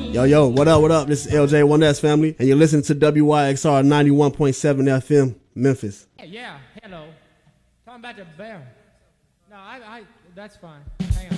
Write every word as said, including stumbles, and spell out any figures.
Yo, yo, what up, what up? This is L J one S family, and you're listening to W Y X R ninety-one point seven F M, Memphis. Yeah, hello. Talking about the bear. No, I, I, that's fine.